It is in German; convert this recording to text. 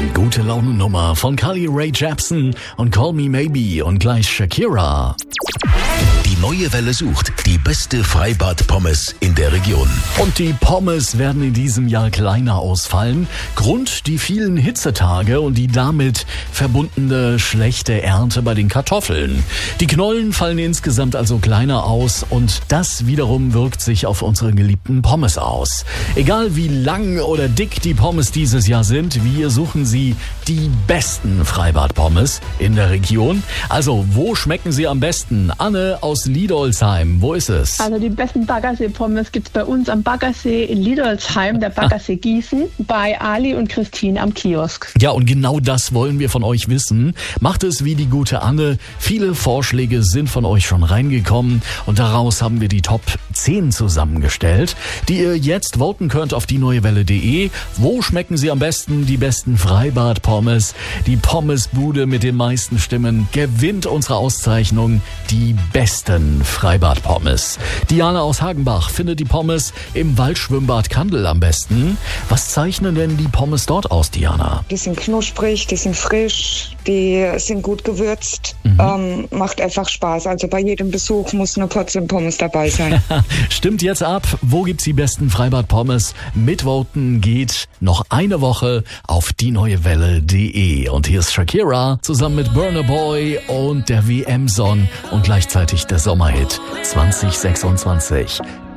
Die gute Laune-Nummer von Carly Rae Jepsen und Call Me Maybe und gleich Shakira. Die neue Welle sucht die beste Freibad-Pommes in der Region. Und die Pommes werden in diesem Jahr kleiner ausfallen. Grund die vielen Hitzetage und die damit verbundene schlechte Ernte bei den Kartoffeln. Die Knollen fallen insgesamt also kleiner aus und das wiederum wirkt sich auf unsere geliebten Pommes aus. Egal wie lang oder dick die Pommes dieses Jahr sind, wir suchen sie die besten Freibad-Pommes in der Region. Also, wo schmecken sie am besten? Anne aus Liedolsheim, wo ist es? Also die besten Baggersee-Pommes gibt's bei uns am Baggersee in Liedolsheim, der Baggersee Gießen, bei Ali und Christine am Kiosk. Ja, und genau das wollen wir von euch wissen. Macht es wie die gute Anne. Viele Vorschläge sind von euch schon reingekommen und daraus haben wir die Top 10 zusammengestellt, die ihr jetzt voten könnt auf dieneuewelle.de. Wo schmecken sie am besten? Die besten Freibad-Pommes. Die Pommesbude mit den meisten Stimmen gewinnt unsere Auszeichnung, die besten Freibad-Pommes. Diana aus Hagenbach findet die Pommes im Waldschwimmbad Kandel am besten. Was zeichnen denn die Pommes dort aus, Diana? Die sind knusprig, die sind frisch, die sind gut gewürzt. Macht einfach Spaß. Also bei jedem Besuch muss eine Portion Pommes dabei sein. Stimmt jetzt ab. Wo gibt's die besten Freibad-Pommes? Mitvoten geht noch eine Woche auf dieneuewelle.de. Und hier ist Shakira zusammen mit Burna Boy und der WM-Song und gleichzeitig der Sommerhit 2026.